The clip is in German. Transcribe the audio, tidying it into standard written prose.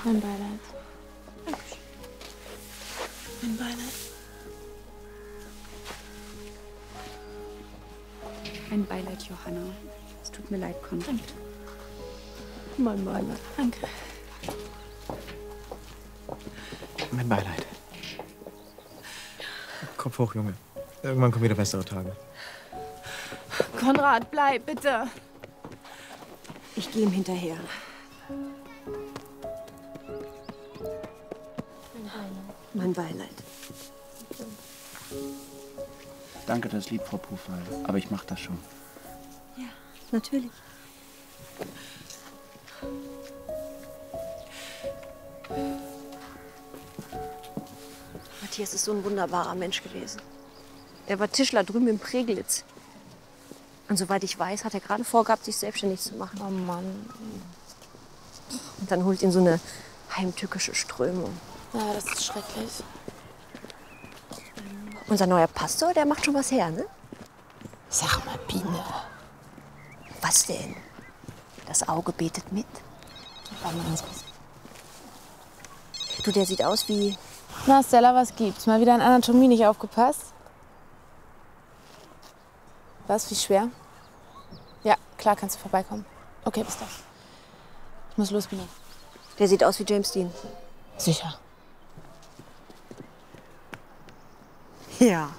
Mein Beileid. Dankeschön. Mein Beileid. Mein Beileid, Johanna. Es tut mir leid, Konrad. Danke. Mein Beileid. Danke. Mein Beileid. Kopf hoch, Junge. Irgendwann kommen wieder bessere Tage. Konrad, bleib, bitte. Ich gehe ihm hinterher. Mein Beileid. Danke, das ist lieb, Frau Pufall. Aber ich mach das schon. Ja, natürlich. Matthias ist so ein wunderbarer Mensch gewesen. Er war Tischler drüben in Preglitz. Und soweit ich weiß, hat er gerade vorgehabt, sich selbstständig zu machen. Oh Mann. Und dann holt ihn so eine heimtückische Strömung. Ja, das ist schrecklich. Unser neuer Pastor, der macht schon was her, ne? Sag mal, Biene. Was denn? Das Auge betet mit. Warte mal ganz kurz. Du, der sieht aus wie... Na, Stella, was gibt's? Mal wieder in Anatomie nicht aufgepasst? Was, wie schwer? Ja, klar, kannst du vorbeikommen. Okay, bis dann. Ich muss los, Biene. Der sieht aus wie James Dean. Sicher. Ja.